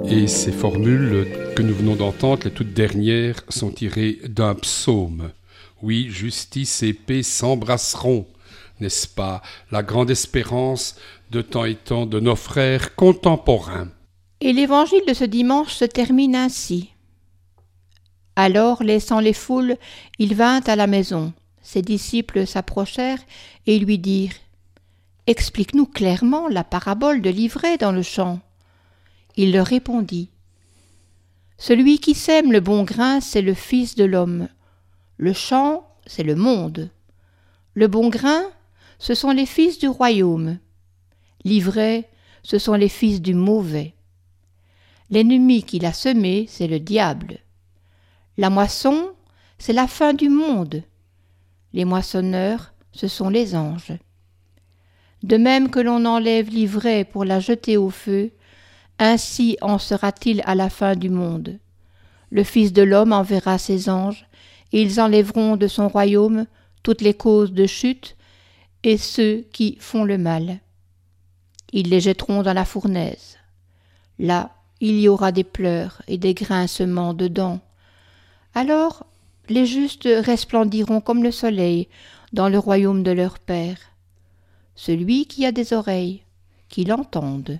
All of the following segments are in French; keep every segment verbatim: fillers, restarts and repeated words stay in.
Et ces formules que nous venons d'entendre, les toutes dernières, sont tirées d'un psaume. Oui, justice et paix s'embrasseront, n'est-ce pas, la grande espérance de temps et temps de nos frères contemporains. Et l'évangile de ce dimanche se termine ainsi. Alors, laissant les foules, il vint à la maison. Ses disciples s'approchèrent et lui dirent « Explique-nous clairement la parabole de l'ivraie dans le champ. » Il leur répondit « Celui qui sème le bon grain, c'est le Fils de l'homme. Le champ, c'est le monde. Le bon grain, ce sont les fils du royaume. L'ivraie, ce sont les fils du mauvais. L'ennemi qui l'a semé, c'est le diable. La moisson, c'est la fin du monde. Les moissonneurs, ce sont les anges. De même que l'on enlève l'ivraie pour la jeter au feu, ainsi en sera-t-il à la fin du monde. Le Fils de l'homme enverra ses anges, et ils enlèveront de son royaume toutes les causes de chute et ceux qui font le mal. Ils les jetteront dans la fournaise. Là, il y aura des pleurs et des grincements de dents. Alors, les justes resplendiront comme le soleil dans le royaume de leur Père. Celui qui a des oreilles, qu'il entende.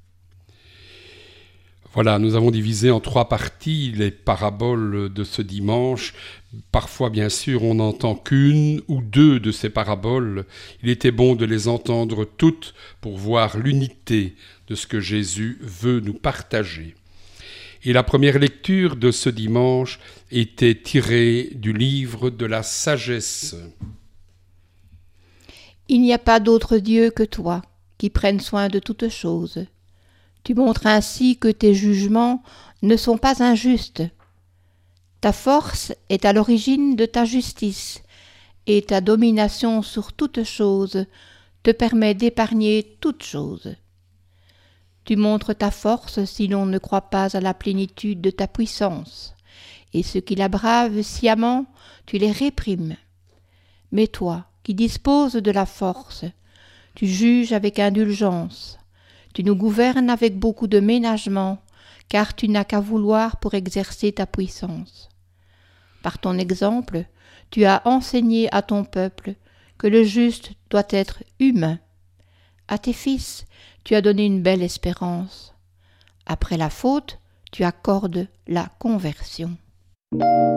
Voilà, nous avons divisé en trois parties les paraboles de ce dimanche. Parfois, bien sûr, on n'entend qu'une ou deux de ces paraboles. Il était bon de les entendre toutes pour voir l'unité de ce que Jésus veut nous partager. Et la première lecture de ce dimanche était tirée du livre de la sagesse. Il n'y a pas d'autre Dieu que toi, qui prenne soin de toutes choses. Tu montres ainsi que tes jugements ne sont pas injustes. Ta force est à l'origine de ta justice, et ta domination sur toutes choses te permet d'épargner toutes choses. Tu montres ta force si l'on ne croit pas à la plénitude de ta puissance, et ceux qui la bravent sciemment, tu les réprimes. Mais toi, qui disposes de la force, tu juges avec indulgence. Tu nous gouvernes avec beaucoup de ménagement, car tu n'as qu'à vouloir pour exercer ta puissance. Par ton exemple, tu as enseigné à ton peuple que le juste doit être humain. À tes fils, tu as donné une belle espérance. Après la faute, tu accordes la conversion.